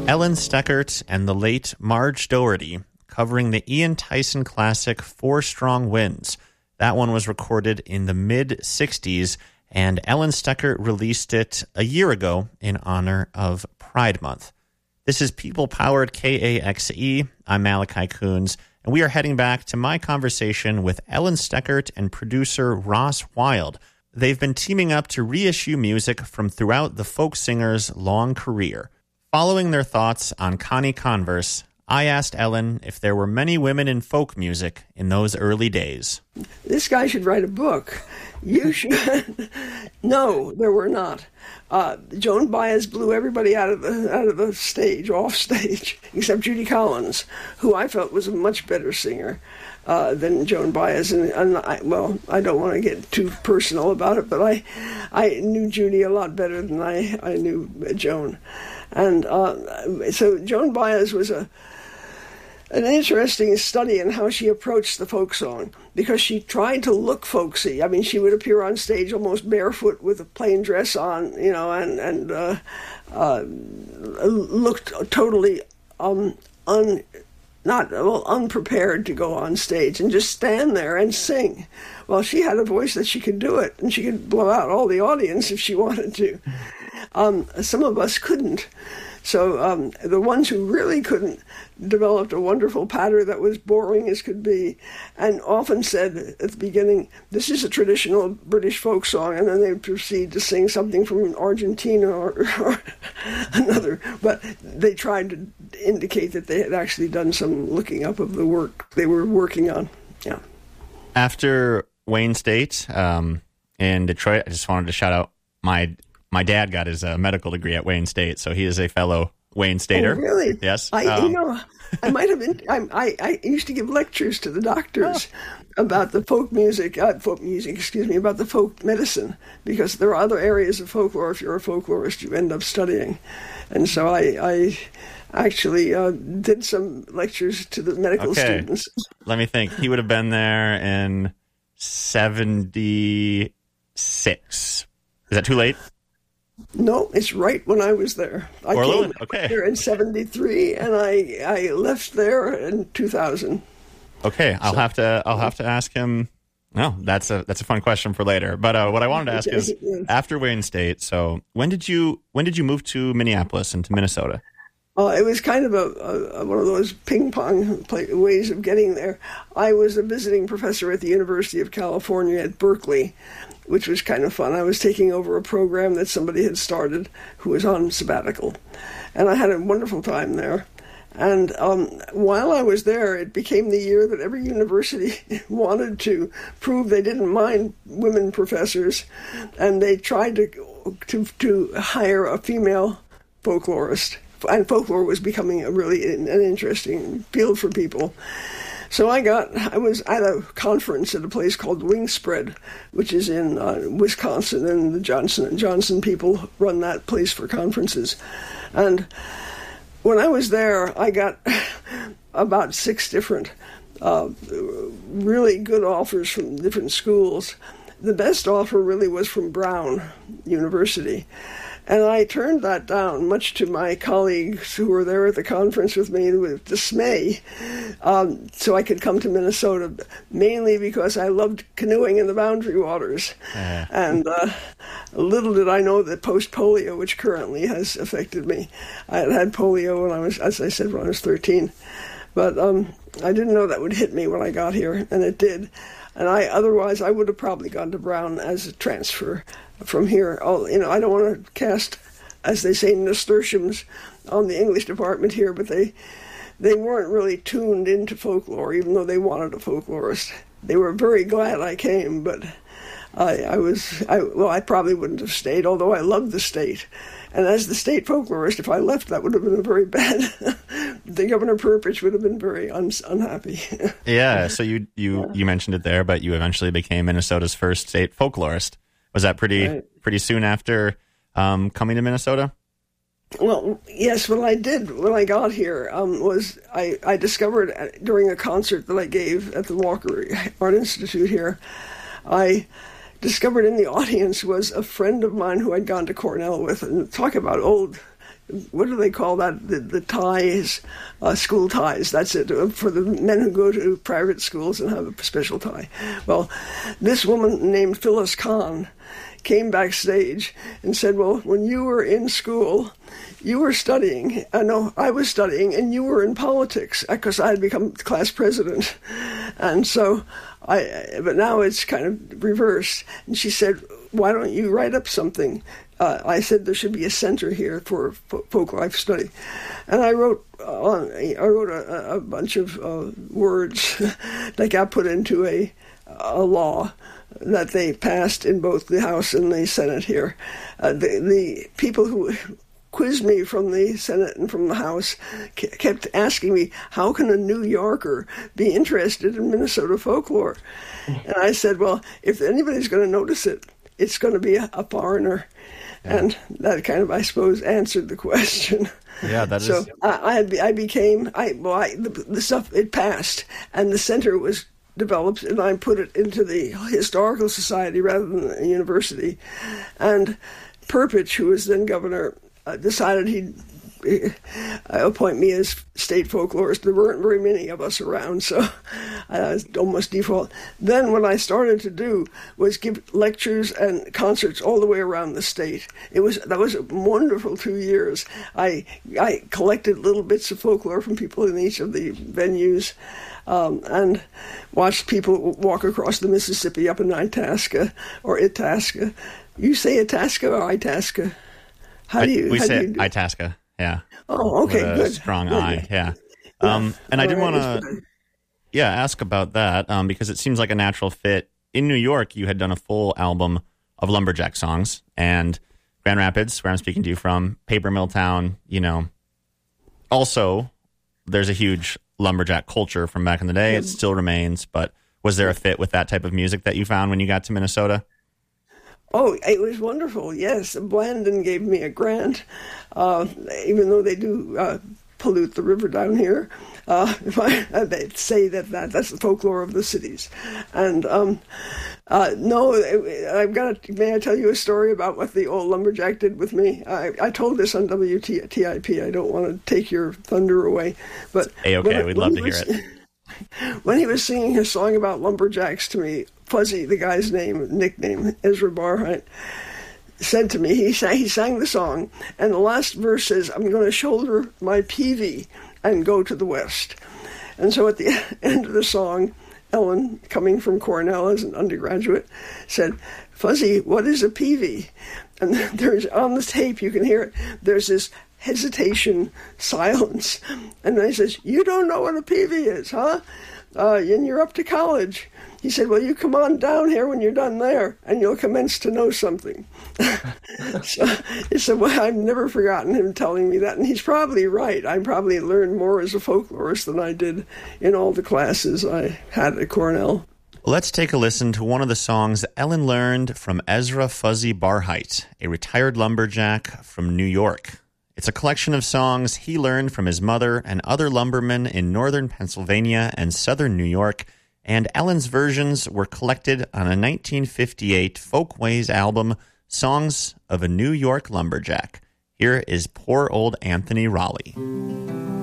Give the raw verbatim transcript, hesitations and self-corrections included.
Ellen Steckert and the late Marge Doherty covering the Ian Tyson classic Four Strong Winds. That one was recorded in the mid-sixties, and Ellen Steckert released it a year ago in honor of Pride Month. This is People-Powered K A X E. I'm Malachi Coons, and we are heading back to my conversation with Ellen Steckert and producer Ross Wild. They've been teaming up to reissue music from throughout the folk singer's long career. Following their thoughts on Connie Converse, I asked Ellen if there were many women in folk music in those early days. This guy should write a book. You should. No, there were not. Uh, Joan Baez blew everybody out of the out of the stage, off stage, except Judy Collins, who I felt was a much better singer uh, than Joan Baez. And, and I, well, I don't want to get too personal about it, but I I knew Judy a lot better than I, I knew Joan. And uh, so Joan Baez was a an interesting study in how she approached the folk song, because she tried to look folksy. I mean, she would appear on stage almost barefoot with a plain dress on, you know, and and uh, uh, looked totally um, un not well, unprepared to go on stage and just stand there and sing. Well, she had a voice that she could do it, and she could blow out all the audience if she wanted to. Um, some of us couldn't. So um, the ones who really couldn't developed a wonderful patter that was boring as could be, and often said at the beginning, this is a traditional British folk song, and then they proceed to sing something from Argentina or, or another. But they tried to indicate that they had actually done some looking up of the work they were working on. Yeah. After Wayne State um, in Detroit, I just wanted to shout out my my dad got his uh, medical degree at Wayne State, so he is a fellow Wayne Stater. Oh, really? Yes. I, um, you know, I might have been. I, I, I used to give lectures to the doctors oh. about the folk music, uh, folk music, excuse me, about the folk medicine, because there are other areas of folklore. If you're a folklorist, you end up studying, and so I, I actually uh, did some lectures to the medical okay. students. Let me think. He would have been there in seventy-six. Is that too late? No, it's right when I was there. I or came okay. there in seventy-three, and I I left there in two thousand. Okay, I'll so, have to I'll have to ask him. No, that's a that's a fun question for later. But uh, what I wanted to ask is, after Wayne State, so when did you when did you move to Minneapolis and to Minnesota? Uh, it was kind of a, a one of those ping pong play, ways of getting there. I was a visiting professor at the University of California at Berkeley, which was kind of fun. I was taking over a program that somebody had started who was on sabbatical, and I had a wonderful time there. And um, while I was there, it became the year that every university wanted to prove they didn't mind women professors, and they tried to to, to hire a female folklorist. And folklore was becoming a really an interesting field for people. So I got, I was at a conference at a place called Wingspread, which is in uh, Wisconsin, and the Johnson and Johnson people run that place for conferences. And when I was there, I got about six different uh, really good offers from different schools. The best offer really was from Brown University. And I turned that down, much to my colleagues who were there at the conference with me with dismay, um, so I could come to Minnesota, mainly because I loved canoeing in the Boundary Waters. Uh-huh. And uh, little did I know that post-polio, which currently has affected me, I had had polio when I was, as I said, when I was thirteen. But um, I didn't know that would hit me when I got here, and it did. And I otherwise, I would have probably gone to Brown as a transfer from here. Oh, you know, I don't want to cast, as they say, nasturtiums on the English department here, but they they weren't really tuned into folklore, even though they wanted a folklorist. They were very glad I came, but I, I was, I, well, I probably wouldn't have stayed, although I loved the state. And as the state folklorist, if I left, that would have been a very bad. The Governor Perpich would have been very un- unhappy. Yeah, so you you, yeah. you mentioned it there, but you eventually became Minnesota's first state folklorist. Was that pretty right. pretty soon after um, coming to Minnesota? Well, yes. What I did when I got here um, was I, I discovered during a concert that I gave at the Walker Art Institute here, I discovered in the audience was a friend of mine who I'd gone to Cornell with, and talk about old what do they call that? The, the ties, uh, school ties. That's it, for the men who go to private schools and have a special tie. Well, this woman named Phyllis Kahn came backstage and said, well, when you were in school, you were studying. I know I was studying, and you were in politics because I had become class president. And so I, but now it's kind of reversed. And she said, why don't you write up something? Uh, I said there should be a center here for folk life study, and I wrote on. I wrote a, a bunch of uh, words that got put into a a law that they passed in both the House and the Senate here. Uh, the the people who quizzed me from the Senate and from the House kept asking me, how can a New Yorker be interested in Minnesota folklore? And I said, well, if anybody's going to notice it, it's going to be a, a foreigner. Yeah. And that kind of, I suppose, answered the question. Yeah, that so is. So I, I, I became, I, well, I, the, the stuff, it passed, and the center was developed, and I put it into the Historical Society rather than the university. And Perpich, who was then governor, uh, decided he'd uh, appoint me as state folklorist. There weren't very many of us around, so I was almost default. Then what I started to do was give lectures and concerts all the way around the state. It was that was a wonderful two years. I I collected little bits of folklore from people in each of the venues, um, and watched people walk across the Mississippi up in Itasca or Itasca. You say Itasca or Itasca? How do you? We how say do you do? Itasca. Yeah. Oh, okay, With a good. strong good. I. Yeah. Um, and I did want to, yeah, ask about that um, because it seems like a natural fit. In New York, you had done a full album of lumberjack songs, and Grand Rapids, where I'm speaking to you from, Paper Mill Town. You know, also there's a huge lumberjack culture from back in the day. It still remains, but was there a fit with that type of music that you found when you got to Minnesota? Oh, it was wonderful, yes. Blandon gave me a grant, uh, even though they do uh, pollute the river down here. Uh, if I, they say that, that that's the folklore of the cities. And um, uh, no, I've got to, may I tell you a story about what the old lumberjack did with me? I, I told this on W T I P. I don't want to take your thunder away. But A-okay, we'd love to hear was, it. When he was singing his song about lumberjacks to me, Fuzzy, the guy's name, nickname, Ezra Barhite, said to me, he sang, he sang the song, and the last verse says, I'm going to shoulder my peavey and go to the west. And so at the end of the song, Ellen, coming from Cornell as an undergraduate, said, Fuzzy, what is a peavey? And there's on the tape, you can hear it, there's this hesitation, silence. And then he says, you don't know what a peavey is, huh? Uh, and you're up to college. He said, well, you come on down here when you're done there, and you'll commence to know something. So he said, well, I've never forgotten him telling me that, and he's probably right. I probably learned more as a folklorist than I did in all the classes I had at Cornell. Let's take a listen to one of the songs Ellen learned from Ezra Fuzzy Barhite, a retired lumberjack from New York. It's a collection of songs he learned from his mother and other lumbermen in northern Pennsylvania and southern New York, and Ellen's versions were collected on a nineteen fifty-eight Folkways album, Songs of a New York Lumberjack. Here is poor old Anthony Raleigh.